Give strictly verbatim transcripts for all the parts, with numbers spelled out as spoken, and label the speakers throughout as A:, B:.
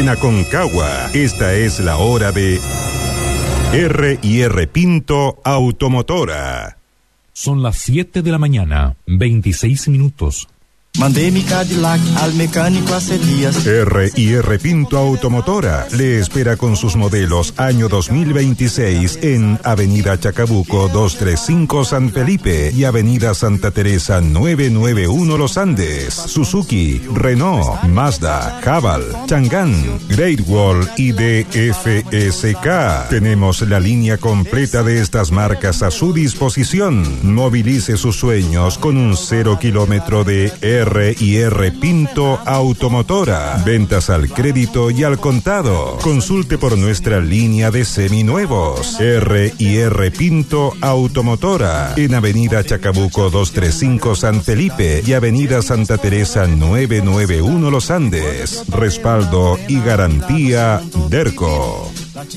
A: En Aconcagua, esta es la hora de R y R Pinto Automotora.
B: Son las siete de la mañana, veintiséis minutos.
C: Mandé mi Cadillac al mecánico hace días.
A: R y R Pinto Automotora le espera con sus modelos año dos mil veintiséis en Avenida Chacabuco doscientos treinta y cinco San Felipe y Avenida Santa Teresa novecientos noventa y uno Los Andes. Suzuki, Renault, Mazda, Haval, Chang'an, Great Wall y D F S K. Tenemos la línea completa de estas marcas a su disposición. Movilice sus sueños con un cero kilómetro de R y R Pinto Automotora. Ventas al crédito y al contado. Consulte por nuestra línea de seminuevos. R y R Pinto Automotora. En Avenida Chacabuco doscientos treinta y cinco San Felipe y Avenida Santa Teresa novecientos noventa y uno Los Andes. Respaldo y garantía Derco.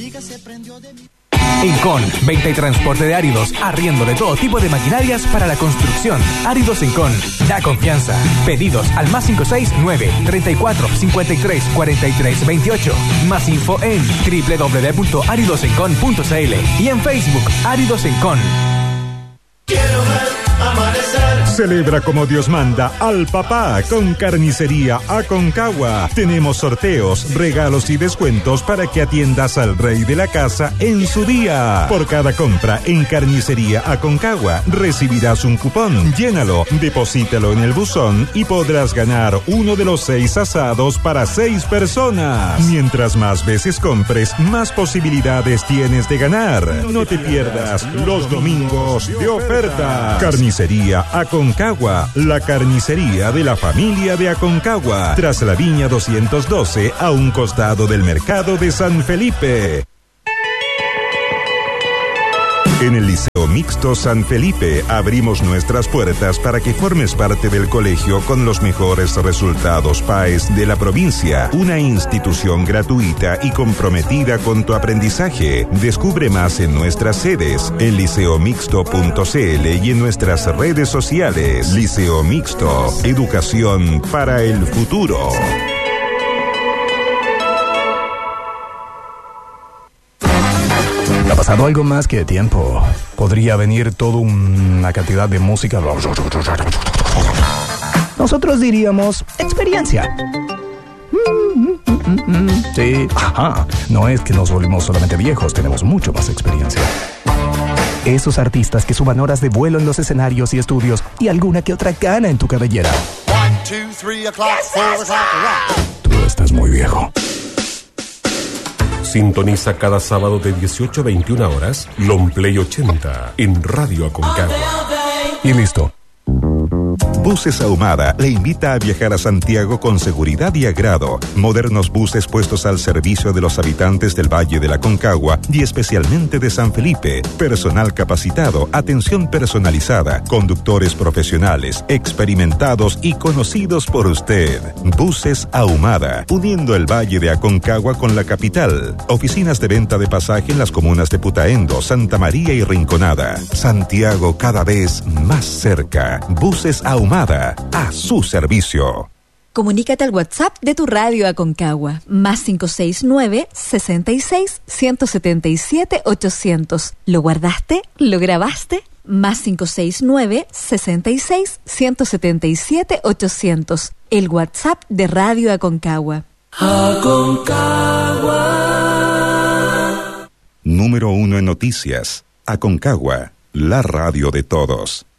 D: Incon, venta y transporte de áridos, arriendo de todo tipo de maquinarias para la construcción. Áridos Incon, da confianza. Pedidos al más cinco seis nueve, treinta y cuatro, cincuenta y tres, cuarenta y tres, veintiocho. Más info en doble u doble u doble u punto áridos incon punto c l y en Facebook Áridos Incon.
E: Quiero ver amanecer.
A: Celebra como Dios manda al papá con Carnicería Aconcagua. Tenemos sorteos, regalos y descuentos para que atiendas al rey de la casa en su día. Por cada compra en Carnicería Aconcagua recibirás un cupón. Llénalo, deposítalo en el buzón y podrás ganar uno de los seis asados para seis personas. Mientras más veces compres, más posibilidades tienes de ganar. No te pierdas los domingos de oferta. Carnicería Aconcagua. Aconcagua, la carnicería de la familia de Aconcagua, tras la Viña doscientos doce, a un costado del mercado de San Felipe. En el Liceo Mixto San Felipe abrimos nuestras puertas para que formes parte del colegio con los mejores resultados P A E S de la provincia. Una institución gratuita y comprometida con tu aprendizaje. Descubre más en nuestras sedes, en liceo mixto punto c l y en nuestras redes sociales. Liceo Mixto, educación para el futuro.
F: Ha pasado algo más que tiempo. Podría venir toda una cantidad de música. Nosotros diríamos experiencia. Sí, ajá. No es que nos volvimos solamente viejos, tenemos mucho más experiencia. Esos artistas que suban horas de vuelo en los escenarios y estudios y alguna que otra cana en tu cabellera.
E: One, two, three o'clock, four o'clock.
F: Tú estás muy viejo.
G: Sintoniza cada sábado de dieciocho a veintiuna horas Longplay ochenta en Radio Aconcagua.
F: Y listo.
A: Buses Ahumada le invita a viajar a Santiago con seguridad y agrado. Modernos buses puestos al servicio de los habitantes del Valle de la Aconcagua y especialmente de San Felipe. Personal capacitado, atención personalizada, conductores profesionales, experimentados y conocidos por usted. Buses Ahumada, uniendo el Valle de Aconcagua con la capital. Oficinas de venta de pasaje en las comunas de Putaendo, Santa María y Rinconada. Santiago cada vez más cerca. Buses Ahumada, a su servicio.
H: Comunícate al WhatsApp de tu radio Aconcagua, más cinco seis nueve, sesenta y seis, ciento setenta y siete, ochocientos. ¿Lo guardaste? ¿Lo grabaste? Más cinco seis nueve, sesenta y seis, ciento setenta y siete, ochocientos. El WhatsApp de Radio Aconcagua.
A: Aconcagua. Número uno en noticias. Aconcagua, la radio de todos.